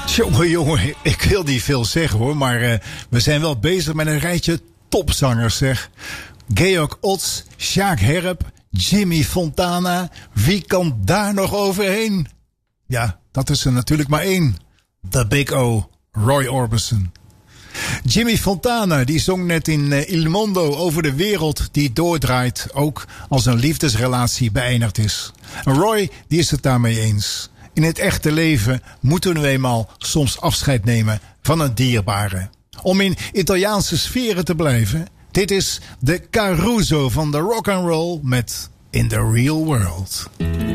Jongen, ik wil niet veel zeggen hoor, maar we zijn wel bezig met een rijtje topzangers zeg. Georg Ots, Sjaak Herp, Jimmy Fontana, wie kan daar nog overheen? Ja, dat is er natuurlijk maar één. The Big O, Roy Orbison. Jimmy Fontana, die zong net in Il Mondo over de wereld die doordraait, ook als een liefdesrelatie beëindigd is. En Roy, die is het daarmee eens. In het echte leven moeten we eenmaal soms afscheid nemen van een dierbare. Om in Italiaanse sferen te blijven, dit is de Caruso van de rock and roll met In the Real World.